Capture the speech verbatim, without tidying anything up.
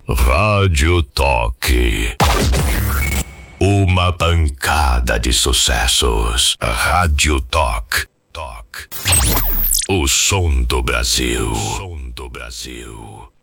Rádio Toque. Uma pancada de sucessos. Rádio Toque. Toque. O som do Brasil. O som do Brasil.